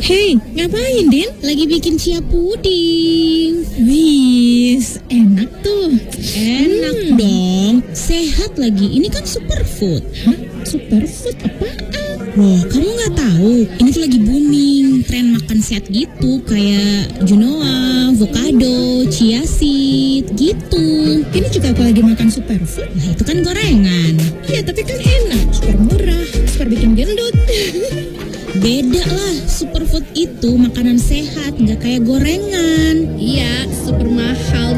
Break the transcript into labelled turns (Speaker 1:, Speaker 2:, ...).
Speaker 1: Hei, ngapain, Din?
Speaker 2: Lagi bikin chia puding.
Speaker 1: Wis, enak tuh.
Speaker 2: Enak dong, sehat lagi. Ini kan superfood.
Speaker 1: Hah? Superfood apaan?
Speaker 2: Loh, kamu nggak tahu? Ini tuh lagi booming, tren makan sehat gitu, kayak quinoa, avocado, chia seed, gitu.
Speaker 1: Ini juga aku lagi makan superfood.
Speaker 2: Nah, itu kan gorengan.
Speaker 1: Ya, tapi kan enak. Super murah, super bikin gendut.
Speaker 2: Beda lah, superfood itu makanan sehat, nggak kayak gorengan.
Speaker 1: Iya, super mahal.